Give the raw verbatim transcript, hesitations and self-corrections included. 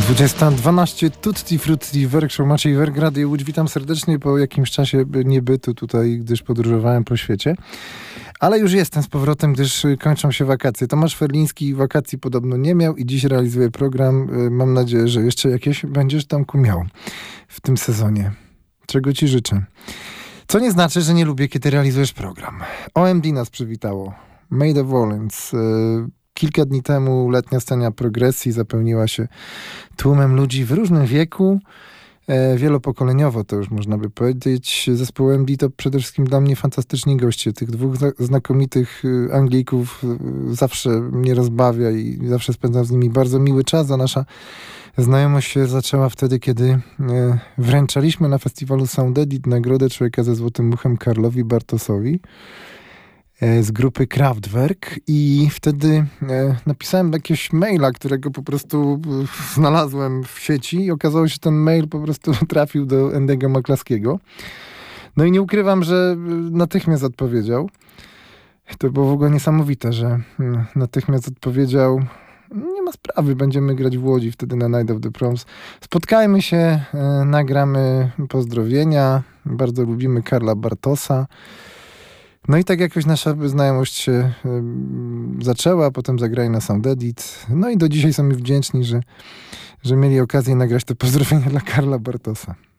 dwudziesta dwanaście Tutti Frutti Werkshow Maciej Werk, Radio Łódź. Witam serdecznie po jakimś czasie niebytu tutaj, gdyż podróżowałem po świecie. Ale już jestem z powrotem, gdyż kończą się wakacje. Tomasz Ferliński wakacji podobno nie miał i dziś realizuje program. Mam nadzieję, że jeszcze jakieś będziesz Tomku miał w tym sezonie. Czego ci życzę. Co nie znaczy, że nie lubię, kiedy realizujesz program. O M D nas przywitało. Made of Orleans. Kilka dni temu letnia scena progresji zapełniła się tłumem ludzi w różnym wieku, e, wielopokoleniowo to już można by powiedzieć. Zespół M D to przede wszystkim dla mnie fantastyczni goście. Tych dwóch znakomitych Anglików zawsze mnie rozbawia i zawsze spędzam z nimi bardzo miły czas, a nasza znajomość się zaczęła wtedy, kiedy e, wręczaliśmy na festiwalu Sound Edit nagrodę Człowieka ze Złotym Uchem Karlowi Bartosowi z grupy Kraftwerk i wtedy e, napisałem jakiegoś maila, którego po prostu e, znalazłem w sieci i okazało się, że ten mail po prostu trafił do Endego Maklaskiego. No i nie ukrywam, że natychmiast odpowiedział. To było w ogóle niesamowite, że e, natychmiast odpowiedział: nie ma sprawy, będziemy grać w Łodzi wtedy na Night of the Proms. Spotkajmy się, e, nagramy pozdrowienia. Bardzo lubimy Karla Bartosa. No i tak jakoś nasza znajomość się y, zaczęła, potem zagrali na Sound Edit. No i do dzisiaj są mi wdzięczni, że, że mieli okazję nagrać te pozdrowienia dla Karla Bartosa.